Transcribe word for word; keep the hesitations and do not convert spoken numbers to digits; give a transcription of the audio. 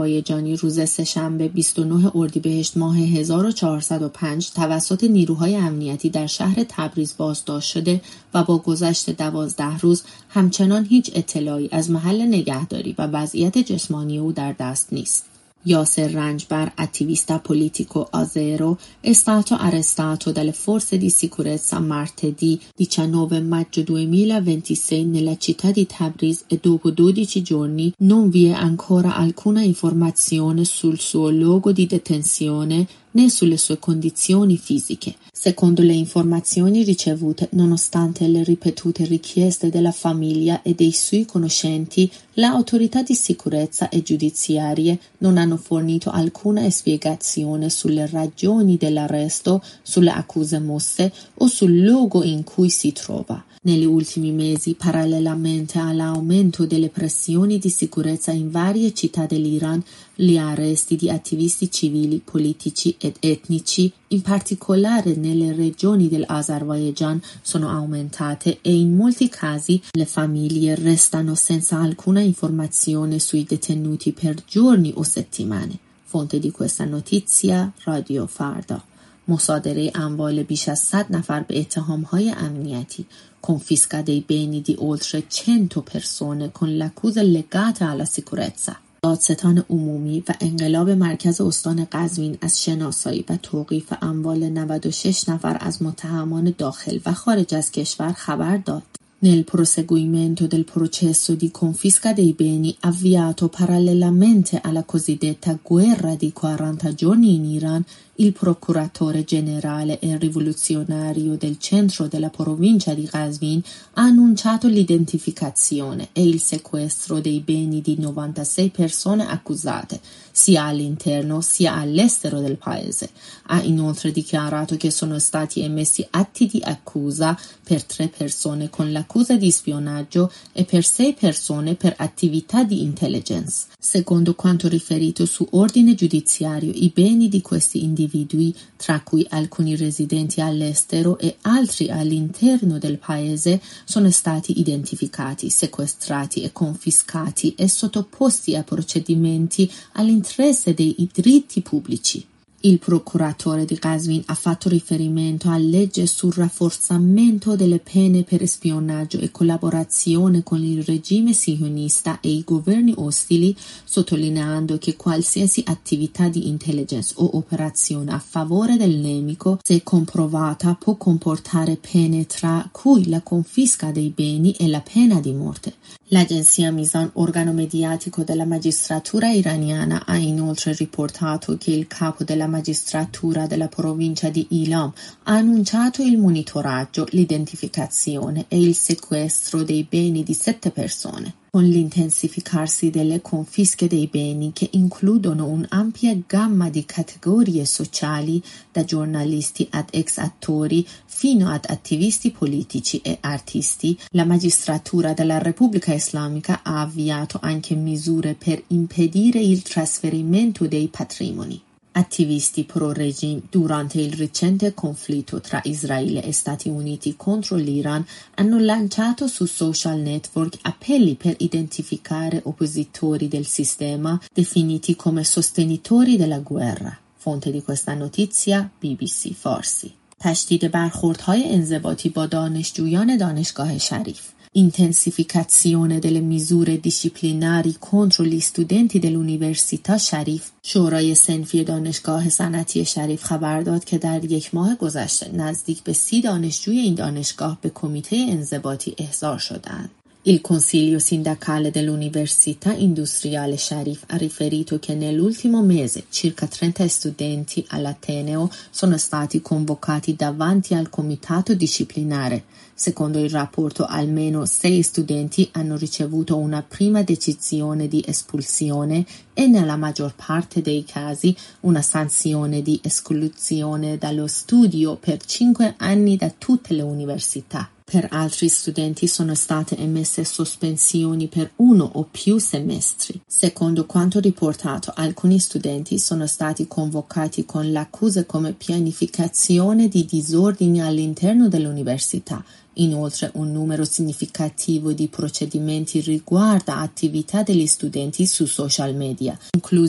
آذربایجانی روز سه‌شنبه بیست و نه اردیبهشت ماه هزار و چهارصد و پنج توسط نیروهای امنیتی در شهر تبریز بازداشت شده و با گذشت دوازده روز همچنان هیچ اطلاعی از محل نگهداری و وضعیت جسمانی او در دست نیست. Yasser Ranjbar, attivista politico azero, è stato arrestato dalle forze di sicurezza martedì diciannove maggio duemilaventisei nella città di Tabriz e dopo dodici giorni non vi è ancora alcuna informazione sul suo luogo di detenzione né sulle sue condizioni fisiche. Secondo le informazioni ricevute, nonostante le ripetute richieste della famiglia e dei suoi conoscenti, le autorità di sicurezza e giudiziarie non hanno fornito alcuna spiegazione sulle ragioni dell'arresto, sulle accuse mosse o sul luogo in cui si trova. Negli ultimi mesi, parallelamente all'aumento delle pressioni di sicurezza in varie città dell'Iran, gli arresti di attivisti civili, politici ed etnici, in particolare nelle regioni dell'Azerbaijan, sono aumentate e in molti casi le famiglie restano senza alcuna informazione sui detenuti per giorni o settimane. Fonte di questa notizia, Radio Farda. مصادره اموال بیش از صد نفر به اتهامهای امنیتی، confisca dei beni di oltre cento persone con l'accusa legata alla sicurezza. دادستان عمومی و انقلاب مرکز استان قزوین از شناسایی و توقیف اموال نود و شش نفر از متهمان داخل و خارج از کشور خبر داد. Nel proseguimento del processo di confisca dei beni avviato parallelamente alla cosiddetta guerra di quaranta giorni in Iran, il procuratore generale e rivoluzionario del centro della provincia di Qazvin ha annunciato l'identificazione e il sequestro dei beni di novantasei persone accusate, sia all'interno sia all'estero del paese. Ha inoltre dichiarato che sono stati emessi atti di accusa per tre persone con l'accusa di spionaggio e per sei persone per attività di intelligence. Secondo quanto riferito su ordine giudiziario, i beni di questi individui, tra cui alcuni residenti all'estero e altri all'interno del paese, sono stati identificati, sequestrati e confiscati e sottoposti a procedimenti all'interesse dei diritti pubblici. Il procuratore di Qazvin ha fatto riferimento a legge sul rafforzamento delle pene per spionaggio e collaborazione con il regime sionista e i governi ostili, sottolineando che qualsiasi attività di intelligence o operazione a favore del nemico, se comprovata, può comportare pene tra cui la confisca dei beni e la pena di morte. L'agenzia Mizan, organo mediatico della magistratura iraniana, ha inoltre riportato che il capo della magistratura della provincia di Ilam ha annunciato il monitoraggio, l'identificazione e il sequestro dei beni di sette persone. Con l'intensificarsi delle confische dei beni, che includono un'ampia gamma di categorie sociali, da giornalisti ad ex attori fino ad attivisti politici e artisti, la magistratura della Repubblica Islamica ha avviato anche misure per impedire il trasferimento dei patrimoni. Attivisti pro-regime durante il recente conflitto tra Israele e Stati Uniti contro l'Iran hanno lanciato su social network appelli per identificare oppositori del sistema definiti come sostenitori della guerra. Fonte di questa notizia بی بی سی فارسی. تشدید برخوردهای انضباطی با دانشجویان دانشگاه شریف. Intensificazione delle misure disciplinari contro gli studenti dell'Università شریف. شورای صنفی دانشگاه صنعتی شریف خبر داد که در یک ماه گذشته نزدیک به سی دانشجوی این دانشگاه به کمیته انضباطی احضار شدند. Il Consiglio sindacale dell'Università Industriale Sharif ha riferito che nell'ultimo mese circa trenta studenti all'Ateneo sono stati convocati davanti al comitato disciplinare. Secondo il rapporto, almeno sei studenti hanno ricevuto una prima decisione di espulsione e nella maggior parte dei casi una sanzione di esclusione dallo studio per cinque anni da tutte le università. Per altri studenti sono state emesse sospensioni per uno o più semestri. Secondo quanto riportato, alcuni studenti sono stati convocati con l'accuse come pianificazione di disordini all'interno dell'università. Inoltre, un numero significativo di procedimenti riguarda attività degli studenti su social media, inclusi